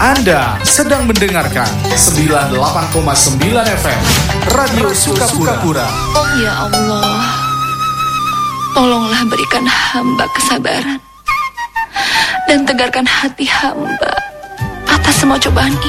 Anda sedang mendengarkan 98,9 FM Radio Sukapura. Ya Allah, tolonglah berikan hamba kesabaran dan tegarkan hati hamba atas semua cobaan ini.